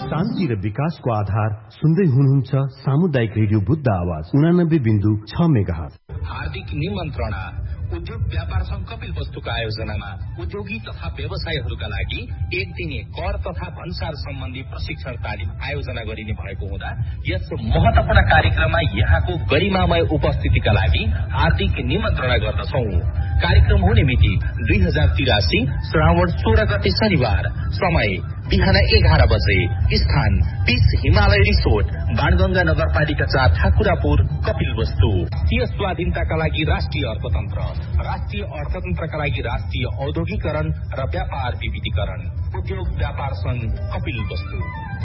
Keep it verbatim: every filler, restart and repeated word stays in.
शान्ति र विकासको आधार सुन्दै हुनुहुन्छ सामुदायिक रेडियो बुद्ध आवाज उनानब्बे बिन्दु छ मेगाहर्ज। हार्दिक निमन्त्रणा। उद्योग व्यापार संघ कपिल वस्तुको आयोजनामा उद्योगी तथा व्यवसायहरूका लागि एक दिने कर तथा भन्सार सम्बन्धी प्रशिक्षण तालिम आयोजना गरिने भएको हुँदा यस महत्वपूर्ण कार्यक्रममा यहाँको गरिमामय उपस्थितिका लागि हार्दिक निमन्त्रणा गर्दछौ। कार्यक्रम हुने मिति दुई हजार तिरासी श्रावण सोह्र गते शनिबार। समय बिहान एघार बजे। स्थान पीस हिमालय रिसोर्ट, बाणगंगा नगरपालिका चार, ठाकुरापुर, कपिल वस्तु। राष्ट्रिय स्वाधीनताका लागि राष्ट्रिय अर्थतन्त्र, राष्ट्रिय अर्थतन्त्रका लागि राष्ट्रिय औद्योगिकरण र व्यापार विविधीकरण, उद्योग व्यापार संघ कपिल वस्तु।